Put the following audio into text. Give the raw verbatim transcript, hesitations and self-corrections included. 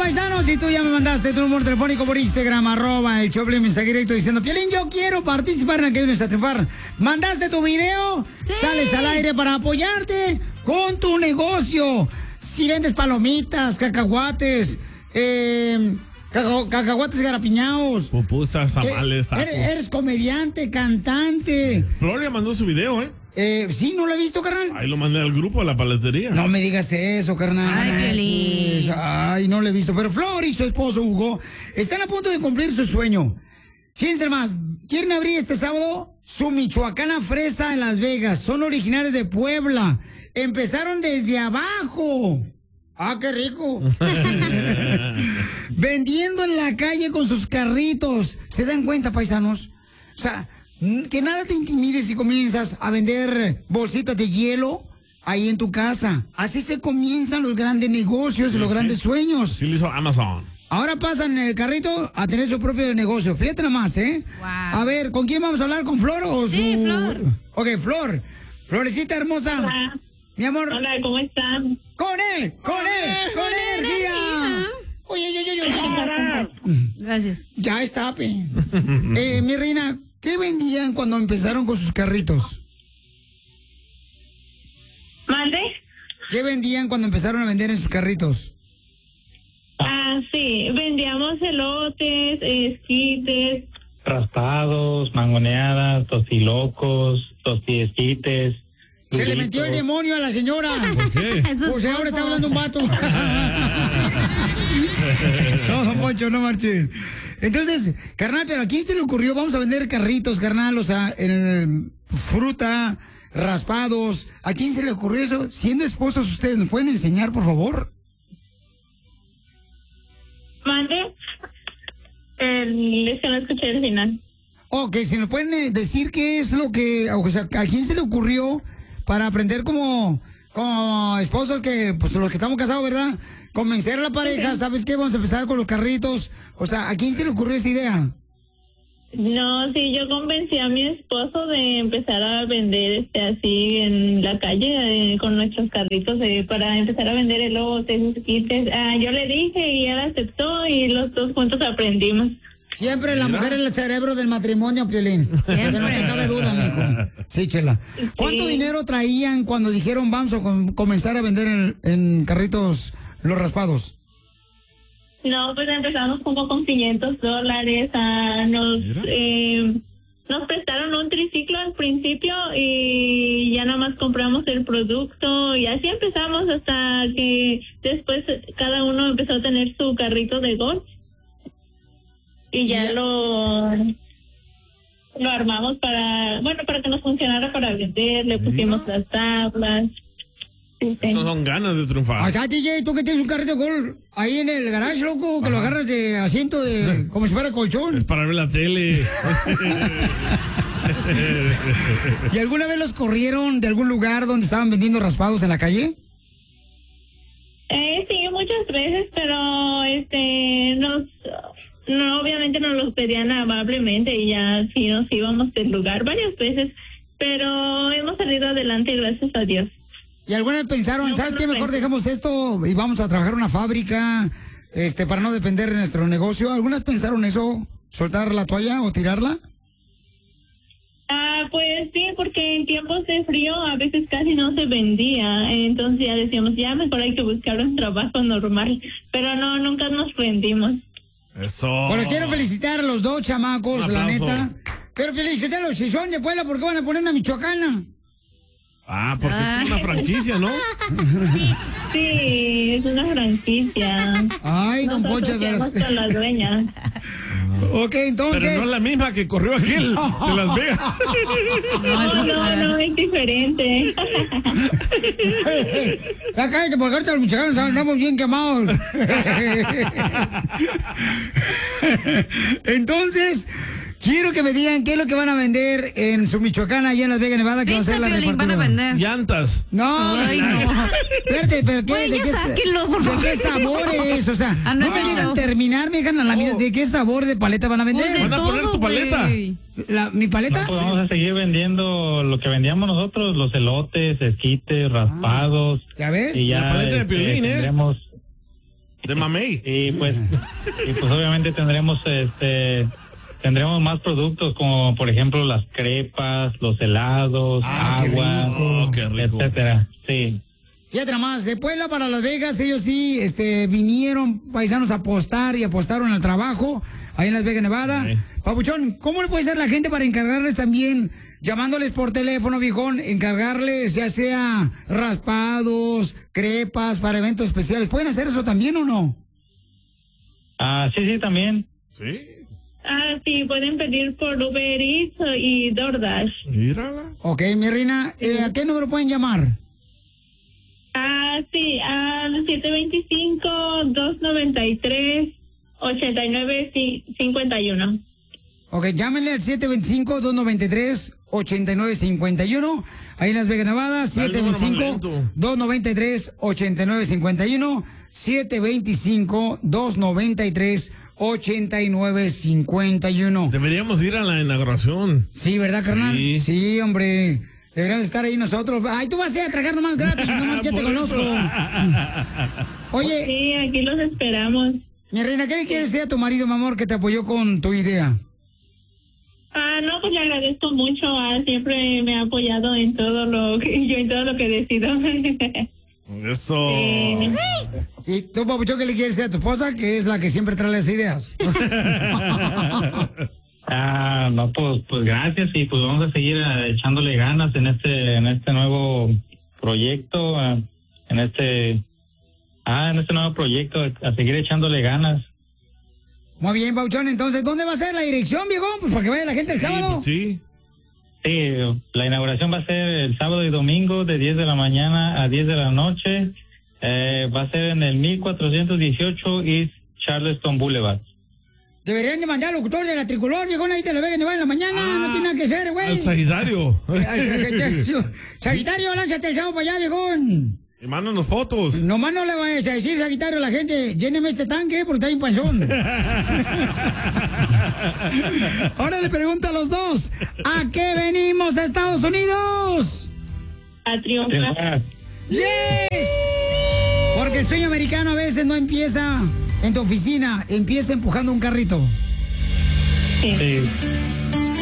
paisanos, si tú ya me mandaste tu número telefónico por Instagram, arroba el Choplin, mensaje directo diciendo, Piolín, yo quiero participar en aquello de triunfar. Mandaste tu video, sí. Sales al aire para apoyarte con tu negocio. Si vendes palomitas, cacahuates, eh, caca, cacahuates garapiñados, pupusas, tamales, tacos. Eres, eres comediante, cantante. Floria mandó su video, ¿eh? Eh, sí, ¿no lo he visto, carnal? Ahí lo mandé al grupo, a la paletería. No me digas eso, carnal. Ay, Piolín. Ay, no lo he visto. Pero Flor y su esposo, Hugo, están a punto de cumplir su sueño. Fíjense más, quieren abrir este sábado su Michoacana Fresa en Las Vegas. Son originarios de Puebla. Empezaron desde abajo. Ah, qué rico. Vendiendo en la calle con sus carritos. ¿Se dan cuenta, paisanos? O sea, que nada te intimide si comienzas a vender bolsitas de hielo ahí en tu casa. Así se comienzan los grandes negocios, sí, los sí. grandes sueños. Sí lo hizo Amazon. Ahora pasan en el carrito a tener su propio negocio. Fíjate nomás, ¿eh? Wow. A ver, ¿con quién vamos a hablar? ¿Con Flor o sí, su...? Flor. Ok, Flor. Florecita hermosa. Hola. Mi amor. Hola, ¿cómo están? ¡Con él! ¡Con él! ¡Con, con energía! Oye, oye, oye, oye. Gracias. Ya está, pe. eh, mi reina, ¿qué vendían cuando empezaron con sus carritos? ¿Mande? ¿Qué vendían cuando empezaron a vender en sus carritos? Ah, sí, vendíamos elotes, esquites. Raspados, mangoneadas, tostilocos, tostiesquites. Se le metió el demonio a la señora. ¿Por qué? Pues ahora está hablando un vato. No, don Poncho, no marche. Entonces, carnal, pero ¿a quién se le ocurrió? Vamos a vender carritos, carnal, o sea, el, fruta, raspados. ¿A quién se le ocurrió eso? Siendo esposos, ¿ustedes nos pueden enseñar, por favor? ¿Mande? El, es que no escuché el final. Ok, ¿se nos pueden decir qué es lo que, o sea, a quién se le ocurrió para aprender como, como esposos que, pues los que estamos casados, ¿verdad? Convencer a la pareja, okay. ¿Sabes qué? Vamos a empezar con los carritos. O sea, ¿a quién se le ocurrió esa idea? No, sí, yo convencí a mi esposo de empezar a vender este así en la calle eh, con nuestros carritos eh, para empezar a vender elotes, esquites. Ah, yo le dije y él aceptó y los dos juntos aprendimos. Siempre la mujer es el cerebro del matrimonio, Piolín. Que no te cabe duda, mijo. Sí, Chela. ¿Cuánto sí. dinero traían cuando dijeron vamos a com- comenzar a vender en, en carritos los raspados? No, pues empezamos como con quinientos dólares. Ah, nos, eh, nos prestaron un triciclo al principio y ya nada más compramos el producto y así empezamos hasta que después cada uno empezó a tener su carrito de golf. Y ya yeah. lo lo armamos para, bueno, para que nos funcionara para vender, le pusimos ¿Sí? las tablas. Sí, sí. Esas son ganas de triunfar. Allá, D J, tú que tienes un carrito de golf ahí en el garage, loco, que Ajá. lo agarras de asiento de, como si fuera colchón. Es para ver la tele. ¿Y alguna vez los corrieron de algún lugar donde estaban vendiendo raspados en la calle? Eh, sí, muchas veces, pero este, nos... No, obviamente nos los pedían amablemente y ya sí nos íbamos del lugar varias veces, pero hemos salido adelante gracias a Dios. ¿Y alguna vez pensaron, no, ¿sabes qué? Mejor dejamos esto y vamos a trabajar en una fábrica este, para no depender de nuestro negocio? ¿Algunas pensaron eso? ¿Soltar la toalla o tirarla? Ah, pues sí, porque en tiempos de frío a veces casi no se vendía, entonces ya decíamos, ya mejor hay que buscar un trabajo normal, pero no, nunca nos rendimos. Eso. Bueno, quiero felicitar a los dos chamacos, la neta. Pero felicitarlos, si son de Puebla, ¿por qué van a poner una michoacana? Ah, porque Ay. es una franquicia, ¿no? Sí, sí, es una franquicia. Ay, don Poncho, de veras. Con la dueña. Ok, entonces... Pero no es la misma que corrió aquel de Las Vegas. No, no, no, es diferente. Ya cállate, porque ahorita los michoacanos estamos bien quemados. Entonces... Quiero que me digan qué es lo que van a vender en su Michoacana, allá en Las Vegas, Nevada, que va a ser la repartidora. Van a vender llantas. No, Ay, no. Espérate, ¿pero qué? Oye, ¿De, qué sáquenlo, por ¿De favor. qué sabor es? O sea, ah, no, no me digan terminar, me digan a la mía, ¿de qué sabor de paleta van a vender? Pues van a todo, poner tu paleta. La, ¿Mi paleta? No, pues vamos a seguir vendiendo lo que vendíamos nosotros, los elotes, esquites, raspados. ¿Ya ves? Y ya, la paleta de Piolín, este, ¿eh? Tendremos, De mamey. Y pues, y pues obviamente tendremos este tendremos más productos como por ejemplo las crepas, los helados, Ah, qué agua, rico. Oh, qué rico. etcétera. Sí. Fíjate más, de Puebla para Las Vegas, ellos sí este, vinieron paisanos a apostar y apostaron al trabajo ahí en Las Vegas, Nevada. Sí. Papuchón, ¿cómo le puede hacer la gente para encargarles también, llamándoles por teléfono, viejón, encargarles ya sea raspados, crepas para eventos especiales? ¿Pueden hacer eso también o no? Ah, sí, sí, también. Sí. Ah, sí, pueden pedir por Uber Eats y DoorDash. Mírala. Ok, mi reina, eh, ¿a qué número pueden llamar? Ah, sí, al siete dos cinco, dos nueve tres, ocho nueve cinco uno. Ok, llámenle al siete dos cinco, dos nueve tres, ocho nueve cinco uno. Ahí en Las Vegas, Nevada, siete dos cinco, dos nueve tres, ocho nueve cinco uno. siete dos cinco, dos nueve tres, ocho nueve cinco uno. Deberíamos ir a la inauguración. Sí, ¿verdad, carnal? Sí. Sí, hombre. Deberíamos estar ahí nosotros. Ay, tú vas a ir a tragar nomás gratis, nomás ya te Por eso. conozco. Oye, Sí, aquí los esperamos. mi reina, ¿qué le quieres decir a tu marido, mi amor, que te apoyó con tu idea? Ah, no, pues le agradezco mucho. Ah, siempre me ha apoyado en todo lo que yo en todo lo que decido. Eso. Sí. ¿Y tú, papuchón, qué le quieres decir a tu esposa, que es la que siempre trae las ideas? Ah, no, pues, pues gracias y pues vamos a seguir eh, echándole ganas en este, en este nuevo proyecto, eh, en este, ah, en este nuevo proyecto, a seguir echándole ganas. Muy bien, papuchón, entonces, ¿dónde va a ser la dirección, viejo? Pues para que vaya la gente el Sí, sábado. pues sí. Sí, la inauguración va a ser el sábado y domingo de diez de la mañana a diez de la noche. Eh, va a ser en el mil cuatrocientos dieciocho East Charleston Boulevard. Deberían de mandar al locutor de la tricolor, viejo, ahí te lo ven en la mañana, no tiene nada que hacer, güey. Al Sagitario. Al Sagitario. Sagitario, lánzate el sábado para allá, viejón. Y mándanos fotos. Nomás no le vayas a decir, Sagitario, a la gente, lléneme este tanque porque está bien panzón. Ahora le pregunto a los dos, ¿a qué venimos a Estados Unidos? A triunfar. ¡Yes! Porque el sueño americano a veces no empieza en tu oficina, empieza empujando un carrito. Sí. Sí.